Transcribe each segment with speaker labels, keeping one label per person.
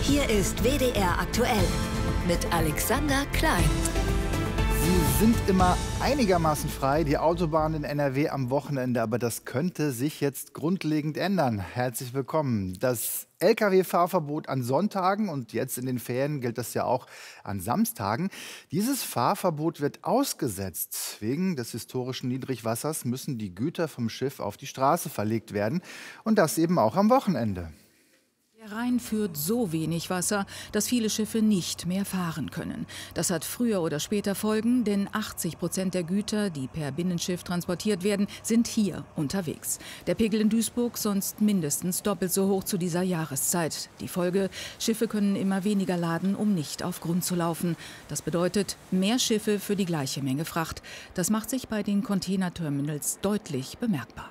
Speaker 1: Hier ist WDR aktuell mit Alexander Klein.
Speaker 2: Sie sind immer einigermaßen frei, die Autobahnen in NRW am Wochenende, aber das könnte sich jetzt grundlegend ändern. Herzlich willkommen. Das Lkw-Fahrverbot an Sonntagen und jetzt in den Ferien gilt das ja auch an Samstagen. Dieses Fahrverbot wird ausgesetzt. Wegen des historischen Niedrigwassers müssen die Güter vom Schiff auf die Straße verlegt werden und das eben auch am Wochenende.
Speaker 3: Der Rhein führt so wenig Wasser, dass viele Schiffe nicht mehr fahren können. Das hat früher oder später Folgen, denn 80% der Güter, die per Binnenschiff transportiert werden, sind hier unterwegs. Der Pegel in Duisburg sonst mindestens doppelt so hoch zu dieser Jahreszeit. Die Folge: Schiffe können immer weniger laden, um nicht auf Grund zu laufen. Das bedeutet mehr Schiffe für die gleiche Menge Fracht. Das macht sich bei den Containerterminals deutlich bemerkbar.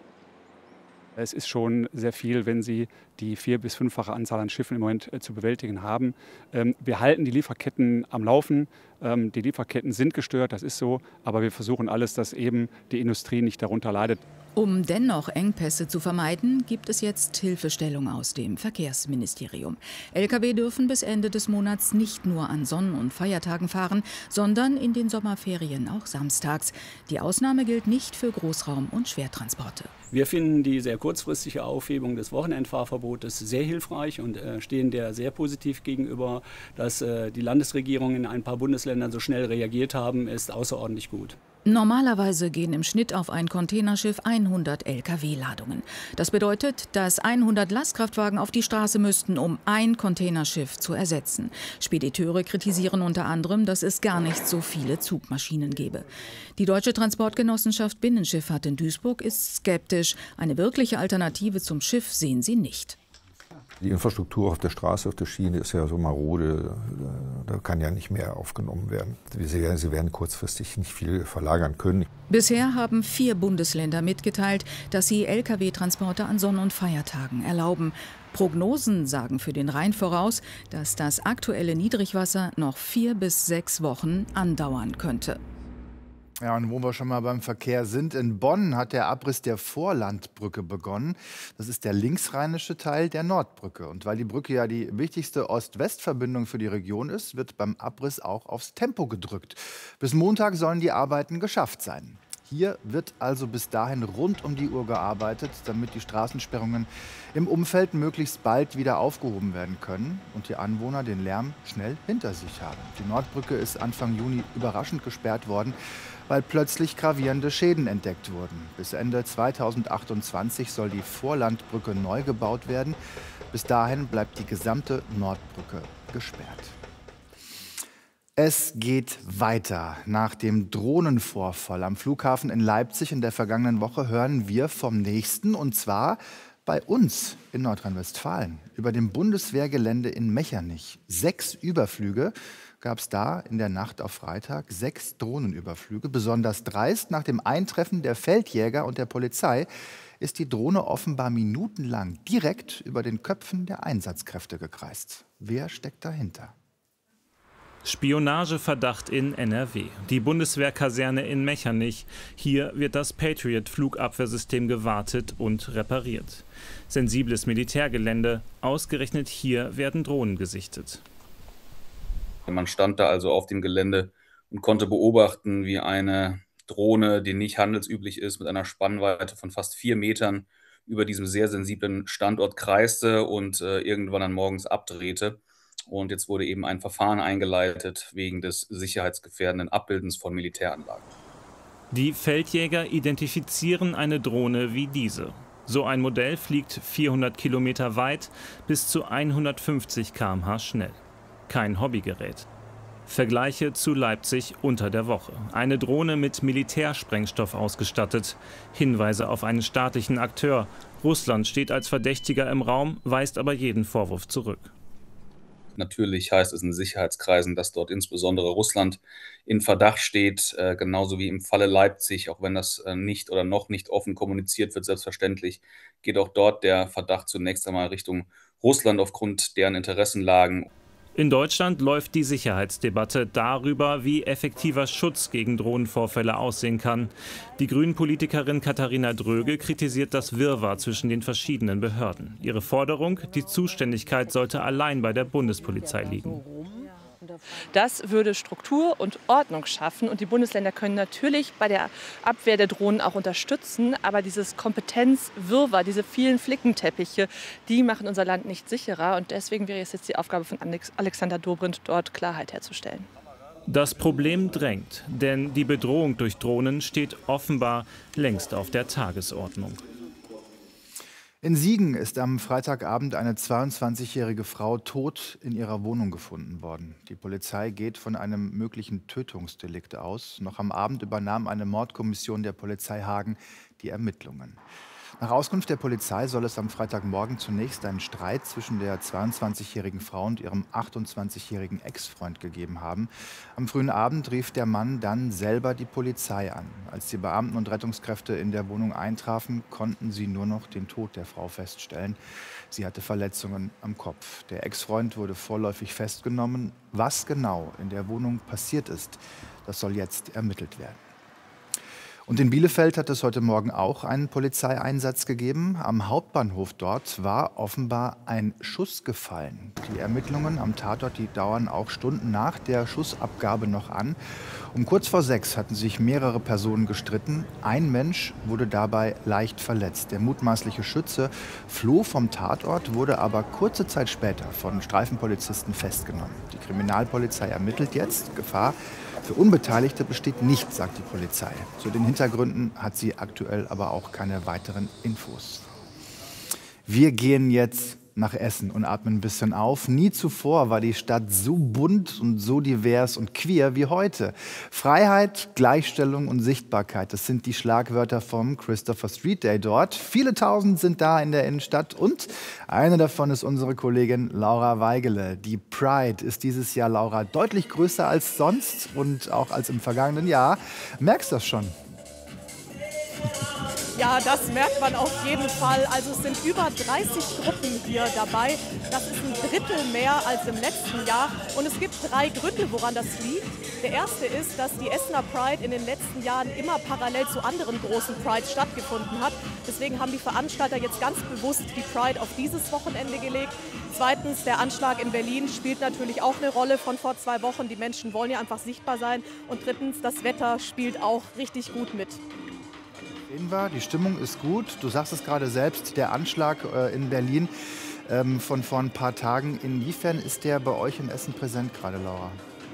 Speaker 4: Es ist schon sehr viel, wenn Sie die 4- bis 5-fache Anzahl an Schiffen im Moment zu bewältigen haben. Wir halten die Lieferketten am Laufen. Die Lieferketten sind gestört, das ist so. Aber wir versuchen alles, dass eben die Industrie nicht darunter leidet.
Speaker 3: Um dennoch Engpässe zu vermeiden, gibt es jetzt Hilfestellung aus dem Verkehrsministerium. Lkw dürfen bis Ende des Monats nicht nur an Sonn- und Feiertagen fahren, sondern in den Sommerferien auch samstags. Die Ausnahme gilt nicht für Großraum- und Schwertransporte.
Speaker 5: Wir finden die sehr kurzfristige Aufhebung des Wochenendfahrverbotes sehr hilfreich und stehen der sehr positiv gegenüber. Dass die Landesregierung in ein paar Bundesländern so schnell reagiert haben, ist außerordentlich gut.
Speaker 3: Normalerweise gehen im Schnitt auf ein Containerschiff 100 Lkw-Ladungen. Das bedeutet, dass 100 Lastkraftwagen auf die Straße müssten, um ein Containerschiff zu ersetzen. Spediteure kritisieren unter anderem, dass es gar nicht so viele Zugmaschinen gebe. Die Deutsche Transportgenossenschaft Binnenschifffahrt in Duisburg ist skeptisch. Eine wirkliche Alternative zum Schiff sehen sie nicht.
Speaker 6: Die Infrastruktur auf der Straße, auf der Schiene ist ja so marode, da kann ja nicht mehr aufgenommen werden. Sie werden kurzfristig nicht viel verlagern können.
Speaker 3: Bisher haben 4 Bundesländer mitgeteilt, dass sie Lkw-Transporte an Sonn- und Feiertagen erlauben. Prognosen sagen für den Rhein voraus, dass das aktuelle Niedrigwasser noch 4 bis 6 Wochen andauern könnte.
Speaker 2: Ja, und wo wir schon mal beim Verkehr sind, in Bonn hat der Abriss der Vorlandbrücke begonnen. Das ist der linksrheinische Teil der Nordbrücke. Und weil die Brücke ja die wichtigste Ost-West-Verbindung für die Region ist, wird beim Abriss auch aufs Tempo gedrückt. Bis Montag sollen die Arbeiten geschafft sein. Hier wird also bis dahin rund um die Uhr gearbeitet, damit die Straßensperrungen im Umfeld möglichst bald wieder aufgehoben werden können und die Anwohner den Lärm schnell hinter sich haben. Die Nordbrücke ist Anfang Juni überraschend gesperrt worden, weil plötzlich gravierende Schäden entdeckt wurden. Bis Ende 2028 soll die Vorlandbrücke neu gebaut werden. Bis dahin bleibt die gesamte Nordbrücke gesperrt. Es geht weiter. Nach dem Drohnenvorfall am Flughafen in Leipzig in der vergangenen Woche hören wir vom nächsten, und zwar bei uns in Nordrhein-Westfalen, über dem Bundeswehrgelände in Mechernich. 6 Überflüge gab es da in der Nacht auf Freitag, 6 Drohnenüberflüge. Besonders dreist: nach dem Eintreffen der Feldjäger und der Polizei ist die Drohne offenbar minutenlang direkt über den Köpfen der Einsatzkräfte gekreist. Wer steckt dahinter?
Speaker 7: Spionageverdacht in NRW. Die Bundeswehrkaserne in Mechernich. Hier wird das Patriot-Flugabwehrsystem gewartet und repariert. Sensibles Militärgelände. Ausgerechnet hier werden Drohnen gesichtet.
Speaker 8: Man stand da also auf dem Gelände und konnte beobachten, wie eine Drohne, die nicht handelsüblich ist, mit einer Spannweite von fast 4 Metern über diesem sehr sensiblen Standort kreiste und irgendwann dann morgens abdrehte. Und jetzt wurde eben ein Verfahren eingeleitet wegen des sicherheitsgefährdenden Abbildens von Militäranlagen.
Speaker 7: Die Feldjäger identifizieren eine Drohne wie diese. So ein Modell fliegt 400 Kilometer weit, bis zu 150 km/h schnell. Kein Hobbygerät. Vergleiche zu Leipzig unter der Woche. Eine Drohne mit Militärsprengstoff ausgestattet. Hinweise auf einen staatlichen Akteur. Russland steht als Verdächtiger im Raum, weist aber jeden Vorwurf zurück.
Speaker 8: Natürlich heißt es in Sicherheitskreisen, dass dort insbesondere Russland in Verdacht steht, genauso wie im Falle Leipzig, auch wenn das nicht oder noch nicht offen kommuniziert wird, selbstverständlich, geht auch dort der Verdacht zunächst einmal Richtung Russland aufgrund deren Interessenlagen.
Speaker 7: In Deutschland läuft die Sicherheitsdebatte darüber, wie effektiver Schutz gegen Drohnenvorfälle aussehen kann. Die Grünen-Politikerin Katharina Dröge kritisiert das Wirrwarr zwischen den verschiedenen Behörden. Ihre Forderung, die Zuständigkeit sollte allein bei der Bundespolizei liegen.
Speaker 9: Das würde Struktur und Ordnung schaffen. Und die Bundesländer können natürlich bei der Abwehr der Drohnen auch unterstützen. Aber dieses Kompetenzwirrwarr, diese vielen Flickenteppiche, die machen unser Land nicht sicherer. Und deswegen wäre es jetzt die Aufgabe von Alexander Dobrindt, dort Klarheit herzustellen.
Speaker 7: Das Problem drängt, denn die Bedrohung durch Drohnen steht offenbar längst auf der Tagesordnung.
Speaker 2: In Siegen ist am Freitagabend eine 22-jährige Frau tot in ihrer Wohnung gefunden worden. Die Polizei geht von einem möglichen Tötungsdelikt aus. Noch am Abend übernahm eine Mordkommission der Polizei Hagen die Ermittlungen. Nach Auskunft der Polizei soll es am Freitagmorgen zunächst einen Streit zwischen der 22-jährigen Frau und ihrem 28-jährigen Ex-Freund gegeben haben. Am frühen Abend rief der Mann dann selber die Polizei an. Als die Beamten und Rettungskräfte in der Wohnung eintrafen, konnten sie nur noch den Tod der Frau feststellen. Sie hatte Verletzungen am Kopf. Der Ex-Freund wurde vorläufig festgenommen. Was genau in der Wohnung passiert ist, das soll jetzt ermittelt werden. Und in Bielefeld hat es heute Morgen auch einen Polizeieinsatz gegeben. Am Hauptbahnhof dort war offenbar ein Schuss gefallen. Die Ermittlungen am Tatort, die dauern auch Stunden nach der Schussabgabe noch an. Um kurz vor 6 hatten sich mehrere Personen gestritten. Ein Mensch wurde dabei leicht verletzt. Der mutmaßliche Schütze floh vom Tatort, wurde aber kurze Zeit später von Streifenpolizisten festgenommen. Die Kriminalpolizei ermittelt jetzt. Gefahr für Unbeteiligte besteht nicht, sagt die Polizei. Zu den Hintergründen hat sie aktuell aber auch keine weiteren Infos. Wir gehen jetzt nach Essen und atmen ein bisschen auf. Nie zuvor war die Stadt so bunt und so divers und queer wie heute. Freiheit, Gleichstellung und Sichtbarkeit, das sind die Schlagwörter vom Christopher Street Day dort. Viele Tausend sind da in der Innenstadt und eine davon ist unsere Kollegin Laura Weigele. Die Pride ist dieses Jahr, Laura, deutlich größer als sonst und auch als im vergangenen Jahr. Merkst du das schon?
Speaker 10: Ja, das merkt man auf jeden Fall. Also es sind über 30 Gruppen hier dabei. Das ist ein Drittel mehr als im letzten Jahr. Und es gibt 3 Gründe, woran das liegt. Der erste ist, dass die Essener Pride in den letzten Jahren immer parallel zu anderen großen Prides stattgefunden hat. Deswegen haben die Veranstalter jetzt ganz bewusst die Pride auf dieses Wochenende gelegt. Zweitens, der Anschlag in Berlin spielt natürlich auch eine Rolle von vor 2 Wochen. Die Menschen wollen ja einfach sichtbar sein. Und drittens, das Wetter spielt auch richtig gut mit.
Speaker 2: Die Stimmung ist gut. Du sagst es gerade selbst, der Anschlag in Berlin von vor ein paar Tagen. Inwiefern ist der bei euch in Essen präsent gerade, Laura?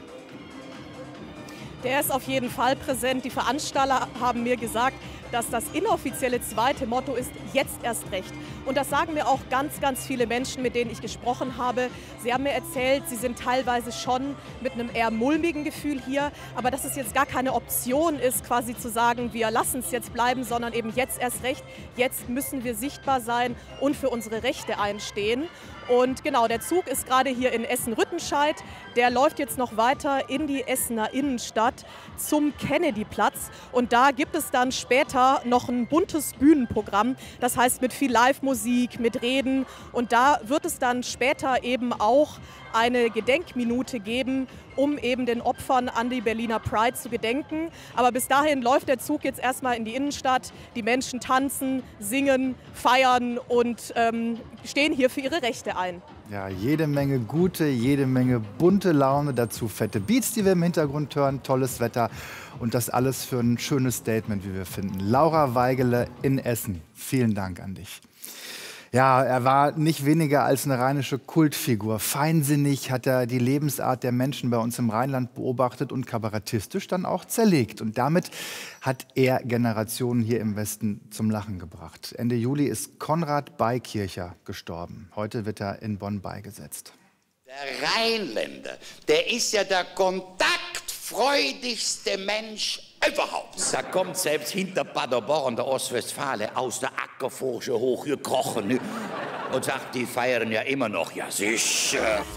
Speaker 10: Der ist auf jeden Fall präsent. Die Veranstalter haben mir gesagt, dass das inoffizielle zweite Motto ist, jetzt erst recht. Und das sagen mir auch ganz, ganz viele Menschen, mit denen ich gesprochen habe. Sie haben mir erzählt, sie sind teilweise schon mit einem eher mulmigen Gefühl hier, aber dass es jetzt gar keine Option ist, quasi zu sagen, wir lassen es jetzt bleiben, sondern eben jetzt erst recht. Jetzt müssen wir sichtbar sein und für unsere Rechte einstehen. Und genau, der Zug ist gerade hier in Essen-Rüttenscheid. Der läuft jetzt noch weiter in die Essener Innenstadt zum Kennedyplatz. Und da gibt es dann später noch ein buntes Bühnenprogramm. Das heißt mit viel Live-Musik, mit Reden. Und da wird es dann später eben auch eine Gedenkminute geben, um eben den Opfern an die Berliner Pride zu gedenken. Aber bis dahin läuft der Zug jetzt erstmal in die Innenstadt. Die Menschen tanzen, singen, feiern und stehen hier für ihre Rechte ein.
Speaker 2: Ja, jede Menge gute, jede Menge bunte Laune, dazu fette Beats, die wir im Hintergrund hören, tolles Wetter und das alles für ein schönes Statement, wie wir finden. Laura Weigele in Essen, vielen Dank an dich. Ja, er war nicht weniger als eine rheinische Kultfigur. Feinsinnig hat er die Lebensart der Menschen bei uns im Rheinland beobachtet und kabarettistisch dann auch zerlegt. Und damit hat er Generationen hier im Westen zum Lachen gebracht. Ende Juli ist Konrad Beikircher gestorben. Heute wird er in Bonn beigesetzt.
Speaker 11: Der Rheinländer, der ist ja der kontaktfreudigste Mensch überhaupt. Da kommt selbst hinter Paderborn, der Ostwestfale, aus der Ackerforsche hochgekrochen und sagt, die feiern ja immer noch. Ja, sicher.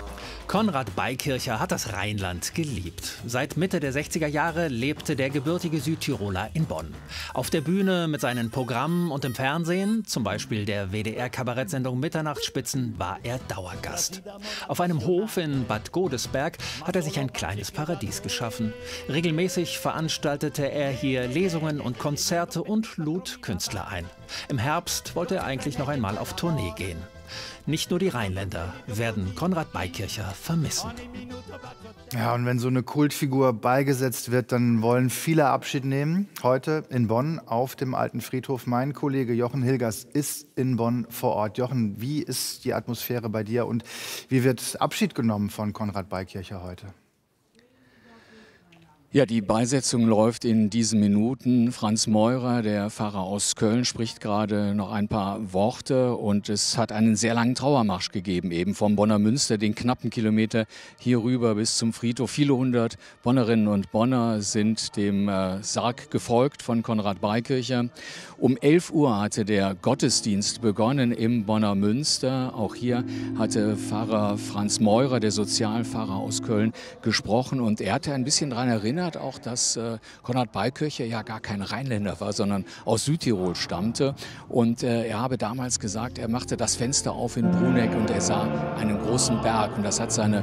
Speaker 12: Konrad Beikircher hat das Rheinland geliebt. Seit Mitte der 60er Jahre lebte der gebürtige Südtiroler in Bonn. Auf der Bühne mit seinen Programmen und im Fernsehen, zum Beispiel der WDR-Kabarettsendung Mitternachtsspitzen, war er Dauergast. Auf einem Hof in Bad Godesberg hat er sich ein kleines Paradies geschaffen. Regelmäßig veranstaltete er hier Lesungen und Konzerte und lud Künstler ein. Im Herbst wollte er eigentlich noch einmal auf Tournee gehen. Nicht nur die Rheinländer werden Konrad Beikircher vermissen.
Speaker 2: Ja, und wenn so eine Kultfigur beigesetzt wird, dann wollen viele Abschied nehmen. Heute in Bonn auf dem Alten Friedhof. Mein Kollege Jochen Hilgers ist in Bonn vor Ort. Jochen, wie ist die Atmosphäre bei dir und wie wird Abschied genommen von Konrad Beikircher heute?
Speaker 13: Ja, die Beisetzung läuft in diesen Minuten. Franz Meurer, der Pfarrer aus Köln, spricht gerade noch ein paar Worte und es hat einen sehr langen Trauermarsch gegeben, eben vom Bonner Münster, den knappen Kilometer hier rüber bis zum Friedhof. Viele hundert Bonnerinnen und Bonner sind dem Sarg gefolgt von Konrad Beikircher. Um 11 Uhr hatte der Gottesdienst begonnen im Bonner Münster. Auch hier hatte Pfarrer Franz Meurer, der Sozialpfarrer aus Köln, gesprochen und er hatte ein bisschen daran erinnert, auch, dass Konrad Beikircher ja gar kein Rheinländer war, sondern aus Südtirol stammte. Und er habe damals gesagt, er machte das Fenster auf in Bruneck und er sah einen großen Berg. Und das hat seine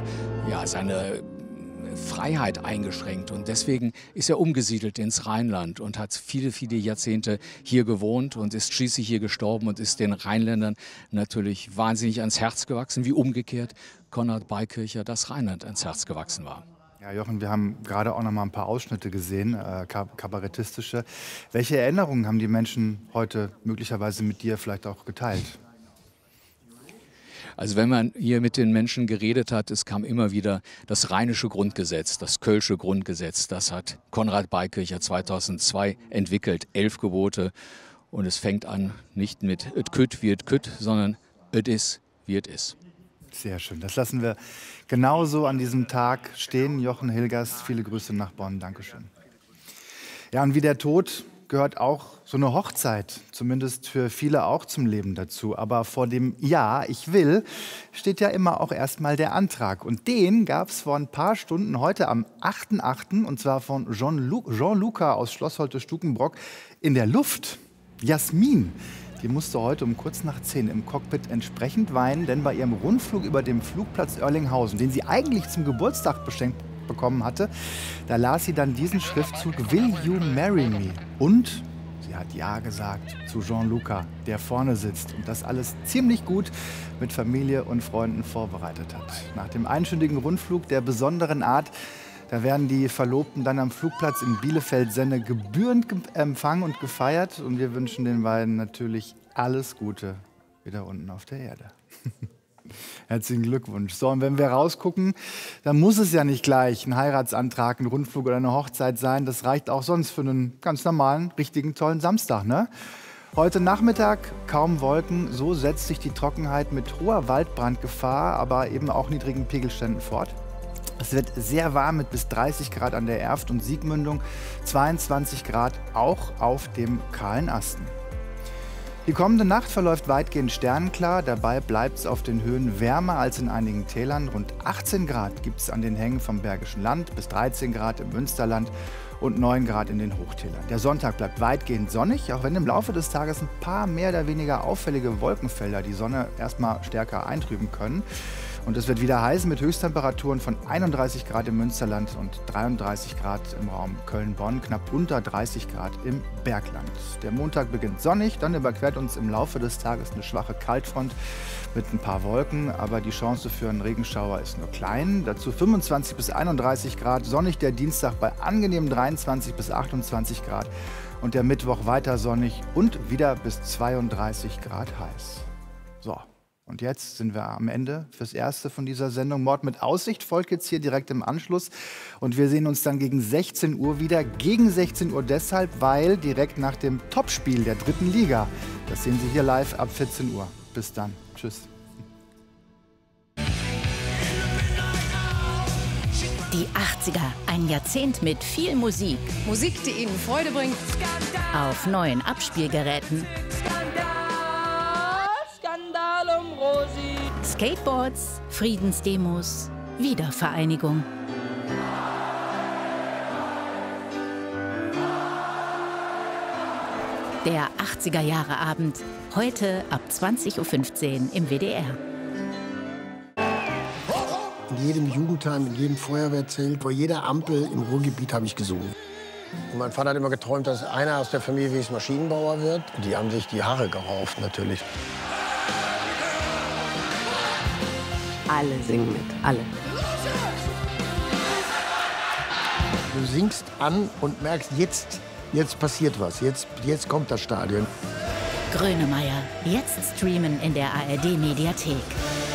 Speaker 13: Freiheit eingeschränkt. Und deswegen ist er umgesiedelt ins Rheinland und hat viele, viele Jahrzehnte hier gewohnt und ist schließlich hier gestorben und ist den Rheinländern natürlich wahnsinnig ans Herz gewachsen, wie umgekehrt Konrad Beikircher das Rheinland ans Herz gewachsen war.
Speaker 2: Ja, Jochen, wir haben gerade auch noch mal ein paar Ausschnitte gesehen, kabarettistische. Welche Erinnerungen haben die Menschen heute möglicherweise mit dir vielleicht auch geteilt?
Speaker 13: Also wenn man hier mit den Menschen geredet hat, es kam immer wieder das rheinische Grundgesetz, das Kölsche Grundgesetz. Das hat Konrad Beikircher 2002 entwickelt, 11 Gebote. Und es fängt an nicht mit et kütt wie et kütt, sondern et is wie et is.
Speaker 2: Sehr schön. Das lassen wir genauso an diesem Tag stehen. Jochen Hilgers, viele Grüße nach Bonn. Dankeschön. Ja, und wie der Tod gehört auch so eine Hochzeit, zumindest für viele auch zum Leben dazu. Aber vor dem Ja, ich will, steht ja immer auch erstmal der Antrag. Und den gab es vor ein paar Stunden heute am 8.8. und zwar von Jean-Luca aus Schloss Holte-Stukenbrock in der Luft. Jasmin. Die musste heute um kurz nach 10 im Cockpit entsprechend weinen, denn bei ihrem Rundflug über dem Flugplatz Oerlinghausen, den sie eigentlich zum Geburtstag geschenkt bekommen hatte, da las sie dann diesen Schriftzug Will you marry me? Und sie hat Ja gesagt zu Jean-Luca, der vorne sitzt und das alles ziemlich gut mit Familie und Freunden vorbereitet hat. Nach dem einstündigen Rundflug der besonderen Art, da werden die Verlobten dann am Flugplatz in Bielefeld-Senne gebührend empfangen und gefeiert. Und wir wünschen den beiden natürlich alles Gute wieder unten auf der Erde. Herzlichen Glückwunsch. So, und wenn wir rausgucken, dann muss es ja nicht gleich ein Heiratsantrag, ein Rundflug oder eine Hochzeit sein. Das reicht auch sonst für einen ganz normalen, richtigen, tollen Samstag, ne? Heute Nachmittag kaum Wolken, so setzt sich die Trockenheit mit hoher Waldbrandgefahr, aber eben auch niedrigen Pegelständen fort. Es wird sehr warm mit bis 30 Grad an der Erft und Siegmündung, 22 Grad auch auf dem kahlen Asten. Die kommende Nacht verläuft weitgehend sternenklar, dabei bleibt es auf den Höhen wärmer als in einigen Tälern. Rund 18 Grad gibt es an den Hängen vom Bergischen Land, bis 13 Grad im Münsterland und 9 Grad in den Hochtälern. Der Sonntag bleibt weitgehend sonnig, auch wenn im Laufe des Tages ein paar mehr oder weniger auffällige Wolkenfelder die Sonne erstmal stärker eintrüben können. Und es wird wieder heiß mit Höchsttemperaturen von 31 Grad im Münsterland und 33 Grad im Raum Köln-Bonn, knapp unter 30 Grad im Bergland. Der Montag beginnt sonnig, dann überquert uns im Laufe des Tages eine schwache Kaltfront mit ein paar Wolken, aber die Chance für einen Regenschauer ist nur klein. Dazu 25 bis 31 Grad, sonnig der Dienstag bei angenehmen 23 bis 28 Grad und der Mittwoch weiter sonnig und wieder bis 32 Grad heiß. So. Und jetzt sind wir am Ende fürs Erste von dieser Sendung. Mord mit Aussicht folgt jetzt hier direkt im Anschluss. Und wir sehen uns dann gegen 16 Uhr wieder. Gegen 16 Uhr deshalb, weil direkt nach dem Topspiel der 3. Liga. Das sehen Sie hier live ab 14 Uhr. Bis dann. Tschüss.
Speaker 1: Die 80er, ein Jahrzehnt mit viel Musik.
Speaker 14: Musik, die Ihnen Freude bringt.
Speaker 1: Auf neuen Abspielgeräten.
Speaker 14: Skandal um Rosi.
Speaker 1: Skateboards, Friedensdemos
Speaker 15: Wiedervereinigung. Der 80er-Jahre-Abend, heute ab 20:15 Uhr im WDR.
Speaker 16: In jedem Jugendheim, in jedem Feuerwehrzelt, vor jeder Ampel im Ruhrgebiet habe ich gesungen. Und mein Vater hat immer geträumt, dass einer aus der Familie wie Maschinenbauer wird. Die haben sich die Haare gerauft, natürlich.
Speaker 17: Alle singen mit, alle.
Speaker 16: Du singst an und merkst, jetzt passiert was, jetzt kommt das Stadion.
Speaker 15: Grönemeyer, jetzt streamen in der ARD-Mediathek.